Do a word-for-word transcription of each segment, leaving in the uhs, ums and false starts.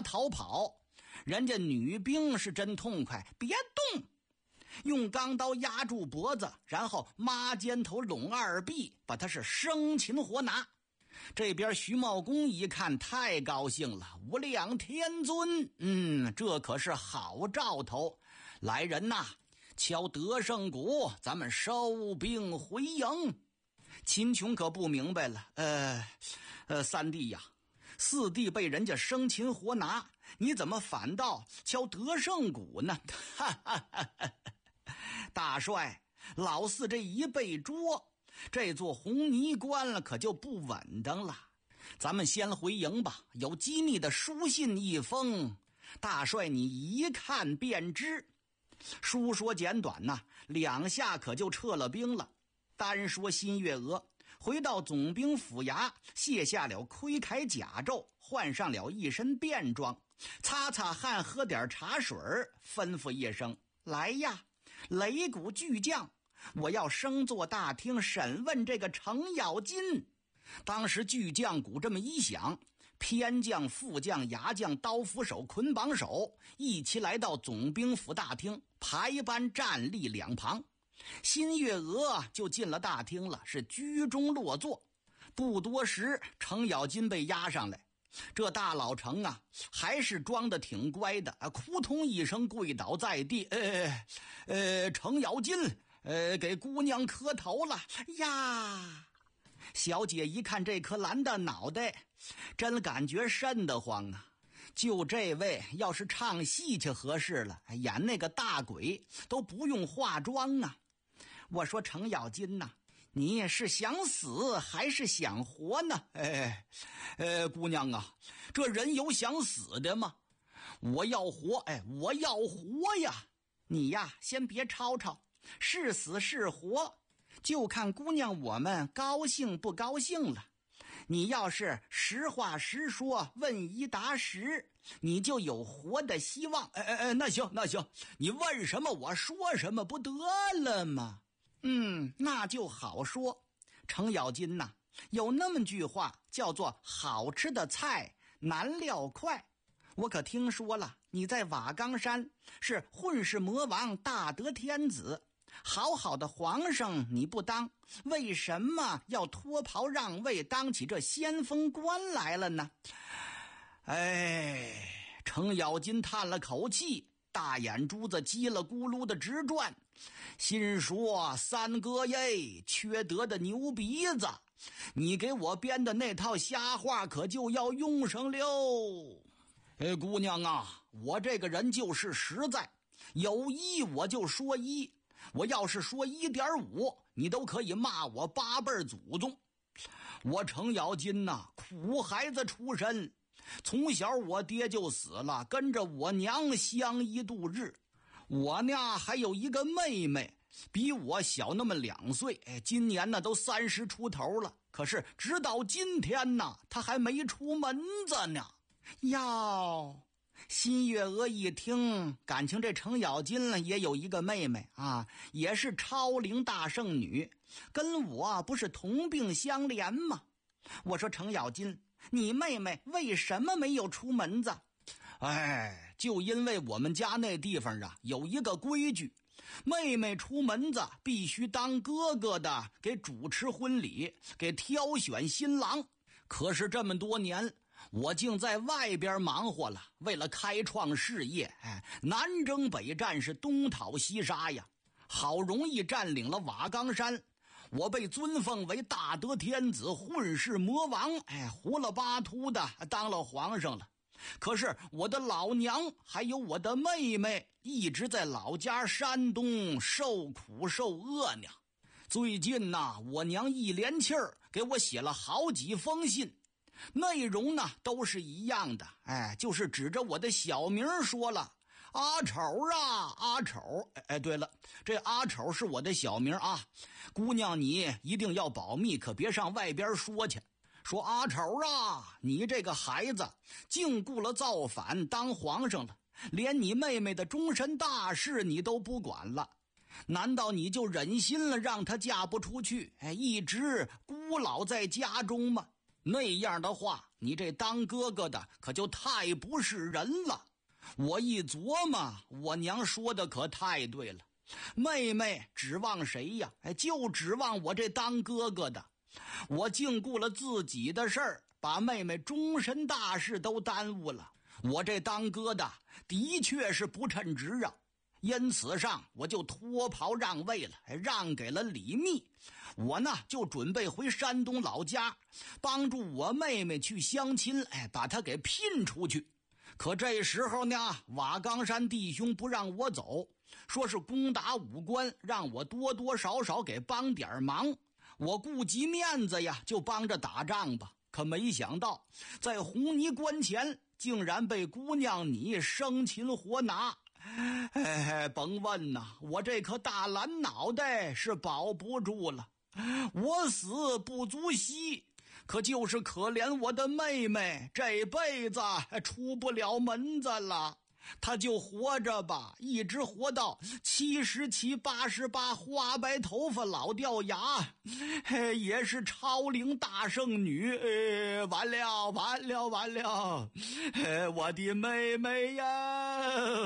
逃跑。人家女兵是真痛快，别动，用钢刀压住脖子，然后抹肩头拢二臂，把他是生擒活拿。这边徐茂公一看太高兴了，无量天尊，嗯，这可是好兆头。来人呐，敲德胜鼓，咱们收兵回营。秦琼可不明白了，呃呃，三弟呀，四弟被人家生擒活拿，你怎么反倒敲德胜鼓呢？哈哈哈哈！大帅，老四这一被捉，这座红泥关了可就不稳当了。咱们先回营吧，有机密的书信一封，大帅你一看便知。书说简短呐、啊，两下可就撤了兵了。单说新月娥回到总兵府衙，卸下了盔铠甲胄，换上了一身便装，擦擦汗，喝点茶水，吩咐一声：来呀，擂鼓巨将，我要升坐大厅审问这个程咬金。当时巨将鼓这么一响，偏将、副将、牙将、刀斧手、捆绑手一起来到总兵府大厅，排班站立两旁。新月娥就进了大厅了，是居中落座。不多时，程咬金被押上来。这大老程啊，还是装得挺乖的啊，扑通一声跪倒在地，呃呃，程咬金，呃，给姑娘磕头了呀。小姐一看这颗蓝的脑袋，真感觉瘆得慌啊。就这位要是唱戏去合适了，演那个大鬼都不用化妆啊。我说程咬金呐、啊，你是想死还是想活呢？哎，呃，姑娘啊，这人有想死的吗？我要活，哎，我要活呀！你呀，先别吵吵，是死是活，就看姑娘我们高兴不高兴了。你要是实话实说，问一答十，你就有活的希望。哎哎哎，那行那行，你问什么我说什么不得了吗？嗯，那就好说。程咬金呐、啊，有那么句话叫做好吃的菜难料快。我可听说了，你在瓦岗山是混世魔王大德天子，好好的皇上你不当，为什么要脱袍让位当起这先锋官来了呢？哎，程咬金叹了口气，大眼珠子叽了咕噜的直转，心说三哥耶，缺德的牛鼻子，你给我编的那套瞎话可就要用上了。哎，姑娘啊，我这个人就是实在，有一我就说一，我要是说 一点五， 你都可以骂我八辈祖宗。我程咬金呐、啊，苦孩子出身，从小我爹就死了，跟着我娘相依度日。我呢还有一个妹妹，比我小那么两岁，哎，今年呢都三十出头了。可是直到今天呢，她还没出门子呢。哟，新月娥一听，感情这程咬金也有一个妹妹啊，也是超龄大圣女，跟我不是同病相怜吗？我说程咬金，你妹妹为什么没有出门子？哎，就因为我们家那地方啊有一个规矩，妹妹出门子必须当哥哥的给主持婚礼，给挑选新郎。可是这么多年我竟在外边忙活了，为了开创事业，哎，南征北战，是东讨西杀呀。好容易占领了瓦岗山，我被尊奉为大德天子，混世魔王，哎，胡了八秃的当了皇上了。可是我的老娘还有我的妹妹一直在老家山东受苦受饿呢。最近呐，我娘一连气儿给我写了好几封信，内容呢都是一样的，哎，就是指着我的小名说了，阿丑啊，阿丑。哎，对了，这阿丑是我的小名啊，姑娘你一定要保密，可别上外边说去。说阿丑啊，你这个孩子竟顾了造反当皇上了，连你妹妹的终身大事你都不管了，难道你就忍心了让她嫁不出去，哎，一直孤老在家中吗？那样的话， 你这当哥哥的可就太不是人了。我一琢磨，我娘说的可太对了，妹妹指望谁呀？哎，就指望我这当哥哥的。我净顾了自己的事儿，把妹妹终身大事都耽误了。我这当哥的的确是不称职啊，因此上我就脱袍让位了，让给了李密。我呢就准备回山东老家，帮助我妹妹去相亲，哎，把她给聘出去。可这时候呢，瓦岗山弟兄不让我走，说是攻打武关，让我多多少少给帮点忙。我顾及面子呀，就帮着打仗吧。可没想到，在红泥关前，竟然被姑娘你生擒活拿。哎，甭问呐，我这颗大蓝脑袋是保不住了。我死不足惜，可就是可怜我的妹妹，这辈子出不了门子了。她就活着吧，一直活到七十七、八十八，花白头发，老掉牙，也是超龄大剩女。哎，完了，完了，完了！哎，我的妹妹呀！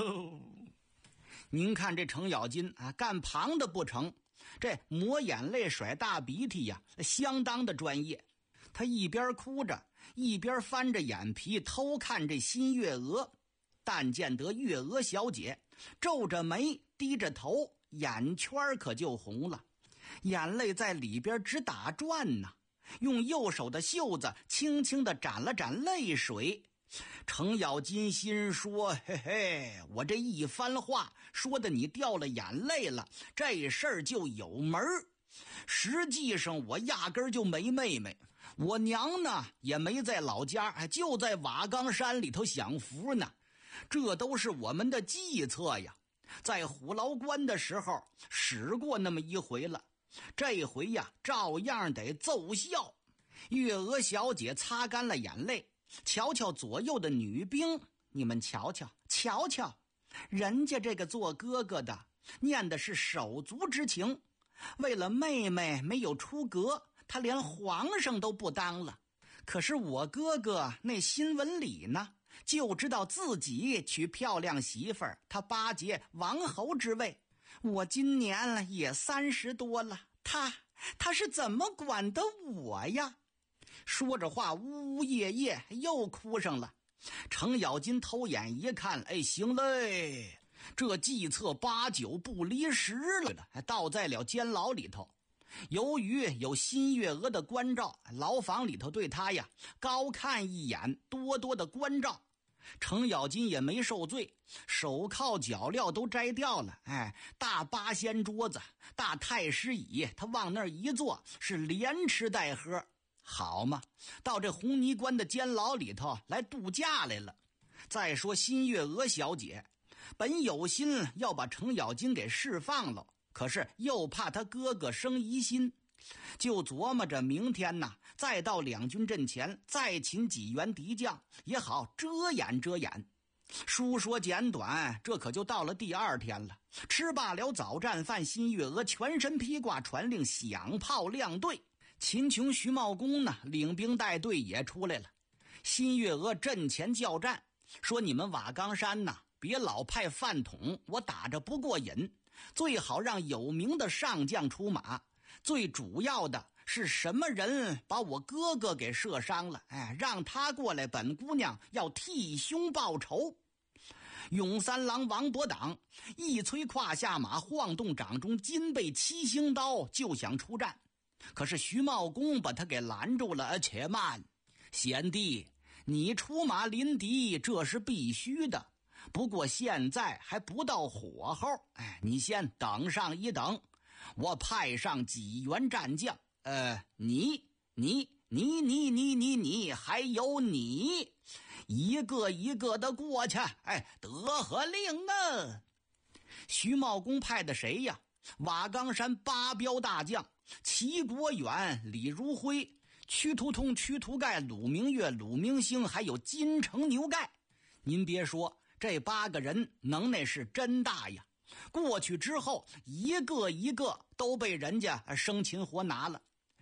您看这程咬金啊，干旁的不成，这抹眼泪甩大鼻涕呀，相当的专业。他一边哭着，一边翻着眼皮偷看这新月娥。但见得月娥小姐皱着眉，低着头，眼圈可就红了，眼泪在里边直打转呢。用右手的袖子轻轻地沾了沾泪水。程咬金心说：嘿嘿，我这一番话说的你掉了眼泪了，这事儿就有门儿。实际上我压根儿就没妹妹，我娘呢也没在老家，就在瓦岗山里头享福呢。这都是我们的计策呀，在虎牢关的时候使过那么一回了，这回呀照样得奏效。月娥小姐擦干了眼泪，瞧瞧左右的女兵，你们瞧瞧瞧瞧，人家这个做哥哥的念的是手足之情，为了妹妹没有出阁，他连皇上都不当了。可是我哥哥那新闻里呢，就知道自己娶漂亮媳妇儿，他巴结王侯之位。我今年也三十多了，他他是怎么管得我呀？说着话呜呜咽咽又哭上了。程咬金偷眼一看，哎，行嘞，这计策八九不离十了，倒在了监牢里头。由于有新月娥的关照，牢房里头对他呀高看一眼，多多的关照。程咬金也没受罪，手铐脚镣都摘掉了，哎，大八仙桌子，大太师椅，他往那儿一坐，是连吃带喝，好嘛，到这红泥关的监牢里头来度假来了。再说新月娥小姐本有心要把程咬金给释放了，可是又怕他哥哥生疑心，就琢磨着明天呢，再到两军阵前，再擒几员敌将也好遮掩遮掩。书说简短，这可就到了第二天了。吃罢了早战饭，新月娥全身披挂，传令响炮亮队。秦琼、徐茂公呢，领兵带队也出来了。新月娥阵前叫战，说你们瓦岗山呐，别老派饭桶，我打着不过瘾，最好让有名的上将出马。最主要的是什么人把我哥哥给射伤了，哎，让他过来，本姑娘要替兄报仇。永三郎王伯党一催胯下马，晃动掌中金背七星刀，就想出战。可是徐茂公把他给拦住了，且慢，贤弟，你出马临敌这是必须的，不过现在还不到火候，哎，你先等上一等，我派上几员战将，呃，你你你你你你你还有你，一个一个的过去，哎，得何令啊？徐茂公派的谁呀？瓦岗山八彪大将齐国远、李如辉、屈突通、屈突盖、鲁明月、鲁明星，还有金城牛盖。您别说，这八个人能耐是真大呀！过去之后，一个一个都被人家生擒活拿了。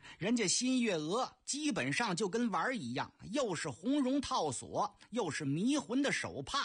人家新月娥基本上就跟玩一样，又是红绒套索，又是迷魂的手帕，